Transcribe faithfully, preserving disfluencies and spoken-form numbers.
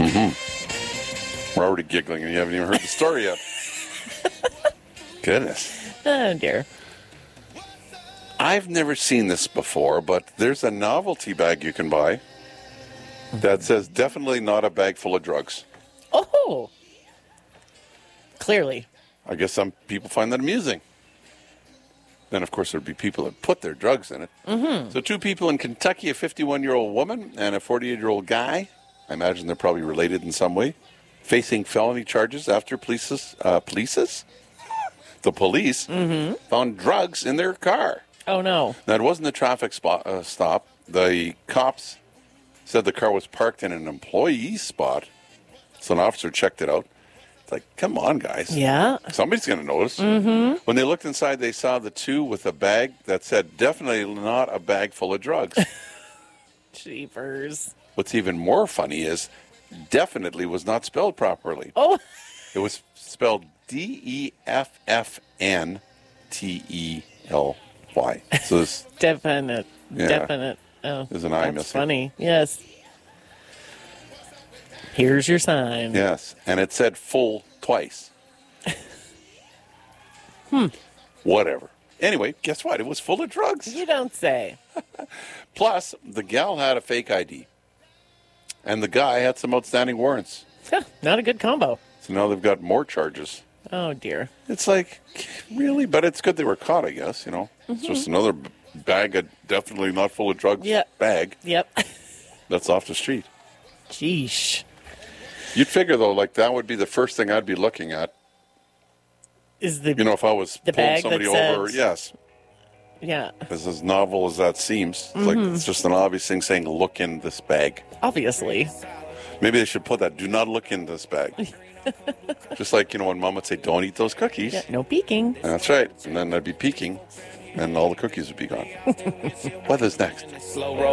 Mm-hmm. We're already giggling and you haven't even heard the story yet. Goodness. Oh, dear. I've never seen this before, but there's a novelty bag you can buy that says definitely not a bag full of drugs. Oh. Clearly. I guess some people find that amusing. Then, of course, there'd be people that put their drugs in it. Mm-hmm. So two people in Kentucky, a fifty-one-year-old woman and a forty-eight-year-old guy, I imagine they're probably related in some way, facing felony charges after police's, uh, police's? the police mm-hmm. found drugs in their car. Oh, no. Now, it wasn't a traffic spot, uh, stop. The cops said the car was parked in an employee spot. So an officer checked it out. It's like, come on, guys. Yeah. Somebody's going to notice. Mm-hmm. When they looked inside, they saw the two with a bag that said, definitely not a bag full of drugs. Jeepers. What's even more funny is, definitely was not spelled properly. Oh. It was spelled D E F F N T E L Y. So this Definite. Yeah. Definite. Oh, There's an I that's missing. funny. Yes. Here's your sign. Yes, and it said full twice. hmm. Whatever. Anyway, guess what? It was full of drugs. You don't say. Plus, the gal had a fake I D. And the guy had some outstanding warrants. Huh, not a good combo. So now they've got more charges. Oh, dear. It's like, really? But it's good they were caught, I guess, you know. Mm-hmm. It's just another b- bag of definitely not full of drugs Yep. bag Yep. that's off the street. Sheesh. You'd figure, though, like that would be the first thing I'd be looking at. Is the You know, if I was the pulling bag somebody that over, says- yes. yeah, As as novel as that seems, it's like Mm-hmm. it's just an obvious thing saying, look in this bag. obviously. Maybe they should put that, do not look in this bag. Just like, you know, when Mom would say, don't eat those cookies. Yeah, no peeking. That's right. And then I'd be peeking, and all the cookies would be gone. Weather's next. Slow roll.